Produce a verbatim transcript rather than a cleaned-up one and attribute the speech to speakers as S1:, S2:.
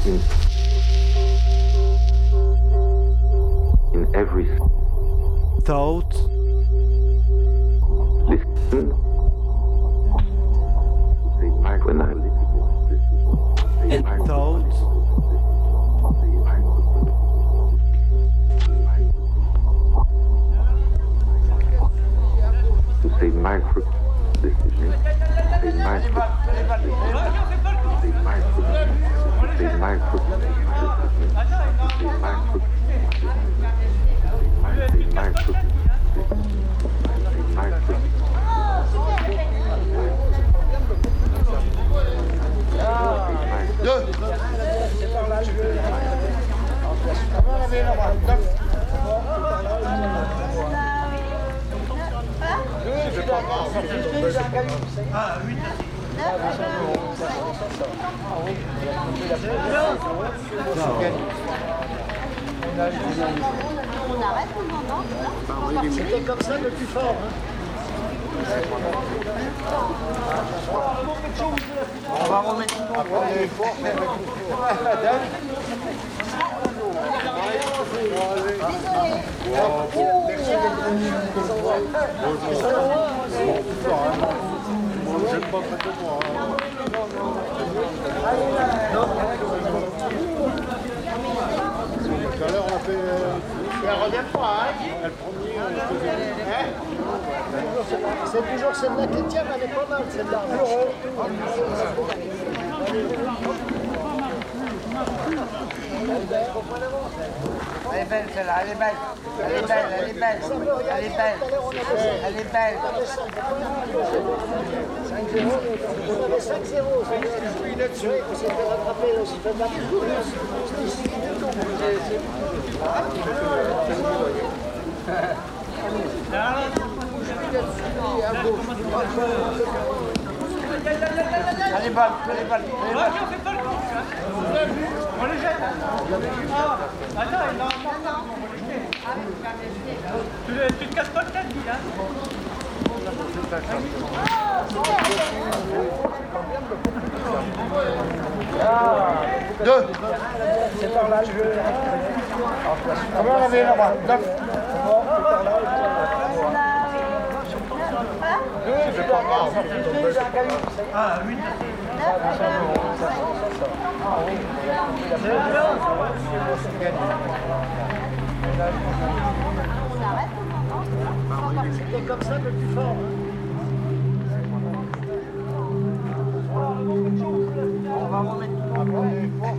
S1: in, in every
S2: thought,
S1: listen. Say my when I listen. Say my
S2: thought,
S1: to say micro decision. Say micro say micro say micro say micro say micro say micro
S3: Ah, oui.
S4: On arrête ou non, non?
S5: C'était comme ça le plus fort.
S3: On va remettre
S5: Tout à l'heure, on a fait. Elle revient pas, hein? C'est toujours celle-là qui tient, elle est pas mal, celle-là.
S3: Elle est belle celle-là, elle est belle. Elle est belle, elle est belle. Elle est belle. Elle est belle.
S5: cinq zéro, on avait cinq zéro. On s'est fait rattraper, on s'est fait battre.
S3: Elle est bonne, elle est bonne.
S6: On fait pas le coup, on les jette. Ah, attends, il en a tu, le, tu te casses pas le tête, lui, hein.
S5: Deux. C'est par là, je veux. Ah ben, on avait là-bas. Neuf. C'est pas grave.
S6: Ah, huit.
S4: On arrête ou non?
S5: C'était comme ça le plus fort.
S3: On va remettre.